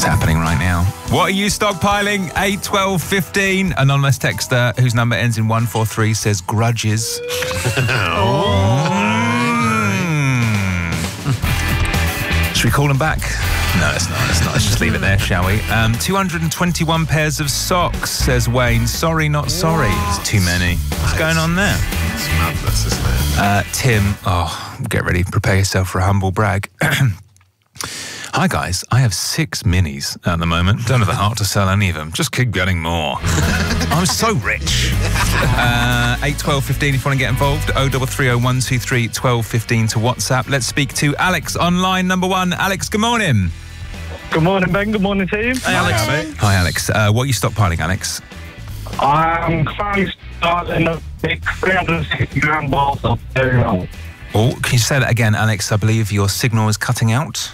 happening right now. What are you stockpiling? 8, 12, 15. Anonymous texter whose number ends in 143 says grudges. Should we call them back? No, it's not. Let's just leave it there, shall we? 221 pairs of socks, says Wayne. Sorry, not sorry. It's too many. What's going on there? It's madness, isn't it? Tim, get ready. Prepare yourself for a humble brag. Hi guys, I have 6 minis at the moment. Don't have the heart to sell any of them. Just keep getting more. I'm so rich. 8, 12, 15 if you want to get involved. 0330 123 12 15 to WhatsApp. Let's speak to Alex on line number 1. Alex, good morning. Good morning, Ben. Good morning, team. Hey, Alex. Hi, Alex. What are you stockpiling, Alex? I'm currently starting a big 360-gram box of dairy milk. Oh, can you say that again, Alex? I believe your signal is cutting out.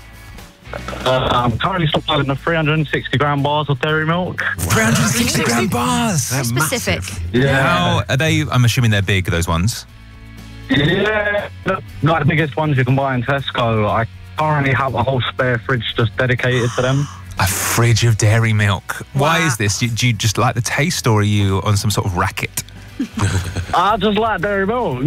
I'm currently stockpiling the 360-gram bars of dairy milk. 360-gram bars? Very specific. Yeah. How are they? I'm assuming they're big, those ones. Yeah, like the biggest ones you can buy in Tesco. I currently have a whole spare fridge just dedicated to them. A fridge of dairy milk. Wow. Why is this? Do you just like the taste, or are you on some sort of racket? I just like dairy milk.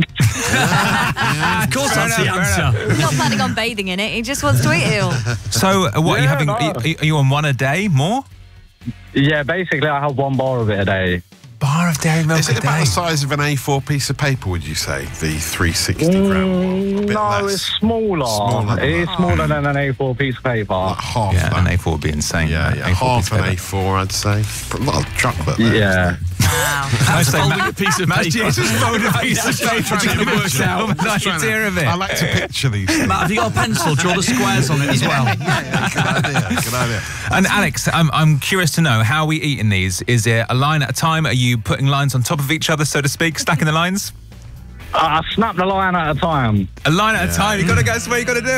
Of course, that's the answer. He's not planning on bathing in it. He just wants to eat it all. So, what are you having? No. Are you on one a day? More? Yeah, basically, I have 1 bar of it a day. Bar of dairy milk Is a it about day? the size of an A4 piece of paper, would you say? The 360-gram? No, it's smaller. Than It's that. smaller than an A4 piece of paper. Like half Yeah, that. an A4 would be insane. Yeah, A4 half an piece of paper. A4, I'd say. But a lot of chocolate there. Yeah. Wow. Folding a piece of paper. Just fold a piece of paper to give us an idea of it. I like to picture these things. Matt, have you got a pencil? Draw the squares on it as well. Good idea. And Alex, I'm curious to know, how are we eating these? Is it a line at a time? Are you putting lines on top of each other, so to speak, stacking the lines? I snap the line at a time. A line at a time. You've got to go somewhere, you've got to do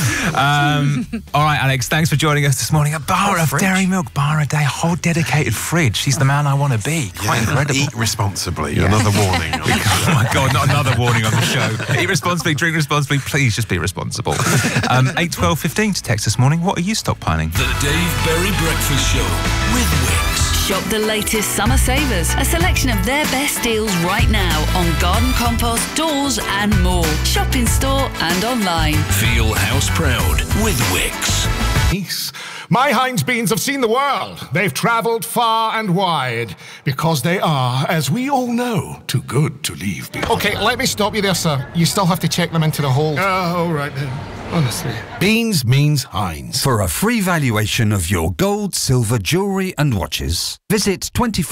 it. All right, Alex, thanks for joining us this morning. A bar of dairy milk, bar a day, a whole dedicated fridge. He's the man I want to be. Quite incredible. Eat responsibly. Another warning. Oh my God, not another warning on the show. Eat responsibly, drink responsibly, please just be responsible. 8, 12, 15 to text this morning. What are you stockpiling? The Dave Berry Breakfast Show with Wix. Shop the latest summer savers. A selection of their best deals right now on garden compost, doors and more. Shop in store and online. Feel house proud with Wix. Peace. My Heinz beans have seen the world. They've travelled far and wide because they are, as we all know, too good to leave behind. Okay, let me stop you there, sir. You still have to check them into the hold. All right then. Honestly. Beans means Heinz. For a free valuation of your gold, silver, jewellery and watches, visit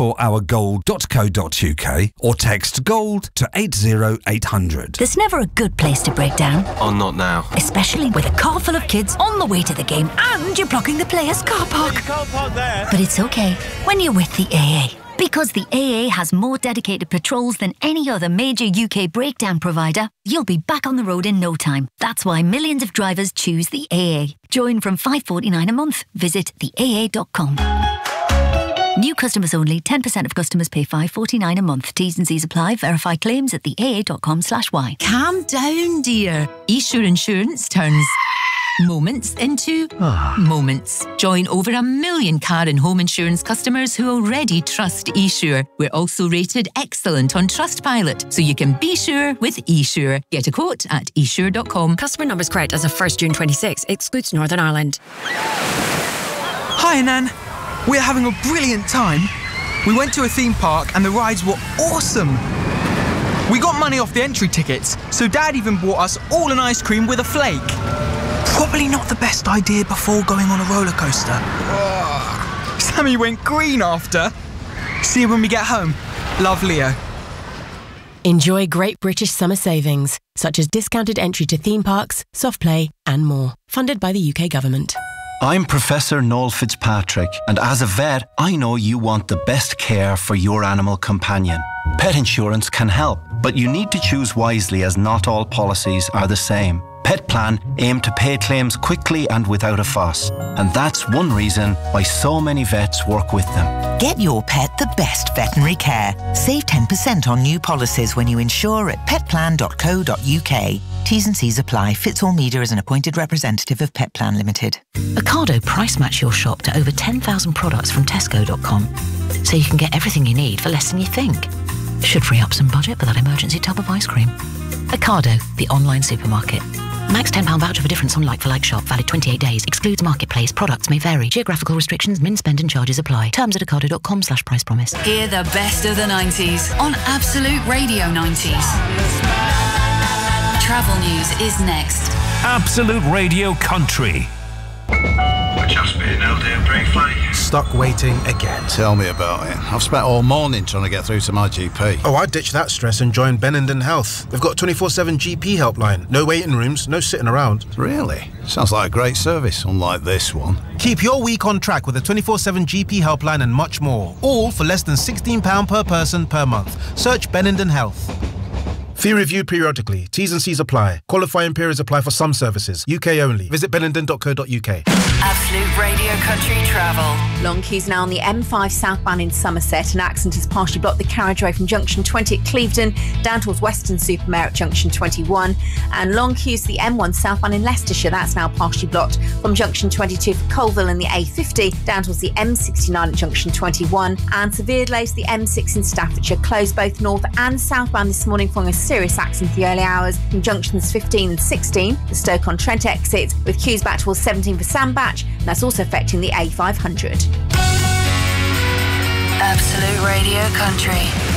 24hourgold.co.uk or text GOLD to 80800. There's never a good place to break down. Oh, not now. Especially with a car full of kids on the way to the game and you're blocking the players' car park. But it's okay when you're with the AA. Because the AA has more dedicated patrols than any other major UK breakdown provider, you'll be back on the road in no time. That's why millions of drivers choose the AA. Join from $5.49 a month. Visit theaa.com. New customers only. 10% of customers pay $5.49 a month. T's and C's apply. Verify claims at theaa.com/y. Calm down, dear. eSure Insurance turns moments into moments. Join over 1 million car and home insurance customers who already trust eSure. We're also rated excellent on Trustpilot, so you can be sure with eSure. Get a quote at esure.com. Customer numbers correct as of 1st June 26. Excludes Northern Ireland. Hi, Nan. We're having a brilliant time. We went to a theme park and the rides were awesome. We got money off the entry tickets, so Dad even bought us all an ice cream with a flake. Probably not the best idea before going on a roller coaster. Sammy went green after. See you when we get home. Love, Leo. Enjoy great British summer savings, such as discounted entry to theme parks, soft play and more. Funded by the UK Government. I'm Professor Noel Fitzpatrick, and as a vet, I know you want the best care for your animal companion. Pet insurance can help, but you need to choose wisely as not all policies are the same. Petplan aim to pay claims quickly and without a fuss, and that's one reason why so many vets work with them. Get your pet the best veterinary care. Save 10% on new policies when you insure at petplan.co.uk. T's and C's apply. Fitzall Media is an appointed representative of Petplan Limited. Ocado price match your shop to over 10,000 products from Tesco.com, so you can get everything you need for less than you think. Should free up some budget for that emergency tub of ice cream. Ocado, the online supermarket. Max £10 voucher for difference on like-for-like shop. Valid 28 days. Excludes marketplace. Products may vary. Geographical restrictions, min spend and charges apply. Terms at ocado.com/price promise. Hear the best of the 90s on Absolute Radio 90s. Travel news is next. Absolute Radio Country. We're just being held here briefly. Stuck waiting again. Tell me about it. I've spent all morning trying to get through to my GP. Oh, I ditched that stress and joined Benenden Health. They've got a 24/7 GP helpline. No waiting rooms, no sitting around. Really? Sounds like a great service, unlike this one. Keep your week on track with a 24/7 GP helpline and much more. All for less than £16 per person per month. Search Benenden Health. Fee reviewed periodically. T's and C's apply. Qualifying periods apply for some services. UK only. Visit benenden.co.uk. Absolute Radio Country Travel. Long queues now on the M5 southbound in Somerset. An accident has partially blocked the carriageway from junction 20 at Clevedon down towards Weston-super-Mare at junction 21. And long queues to the M1 southbound in Leicestershire. That's now partially blocked from junction 22 for Colville and the A50 down towards the M69 at junction 21. And severe delays to the M6 in Staffordshire. Closed both north and southbound this morning following a serious accident in the early hours from junctions 15 and 16. The Stoke-on-Trent exits with queues back towards 17 for Sandbach, and that's also affecting the A500. Absolute Radio Country.